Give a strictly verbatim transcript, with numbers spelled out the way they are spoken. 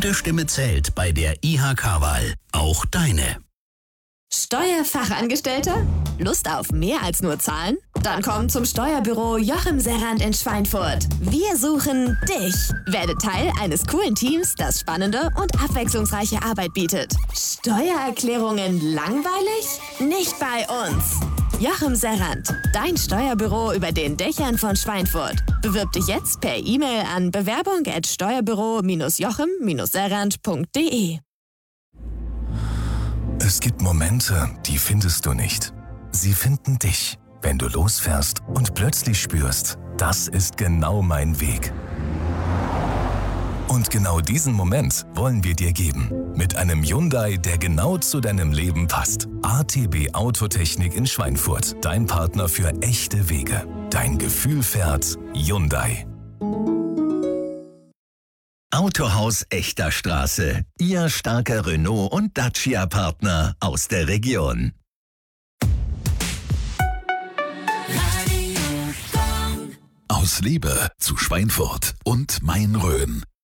Jede Stimme zählt bei der I H K-Wahl. Auch deine. Steuerfachangestellter? Lust auf mehr als nur Zahlen? Dann komm zum Steuerbüro Joachim Serrand in Schweinfurt. Wir suchen dich. Werde Teil eines coolen Teams, das spannende und abwechslungsreiche Arbeit bietet. Steuererklärungen langweilig? Nicht bei uns. Joachim Serrand, dein Steuerbüro über den Dächern von Schweinfurt. Bewirb dich jetzt per E-Mail an bewerbung at steuerbüro joachim serrand punkt de. Es gibt Momente, die findest du nicht. Sie finden dich, wenn du losfährst und plötzlich spürst, das ist genau mein Weg. Und genau diesen Moment wollen wir dir geben. Mit einem Hyundai, der genau zu deinem Leben passt. A T B Autotechnik in Schweinfurt. Dein Partner für echte Wege. Dein Gefühl fährt Hyundai. Autohaus Echter Straße. Ihr starker Renault- und Dacia-Partner aus der Region. Aus Liebe zu Schweinfurt und Main-Rhön.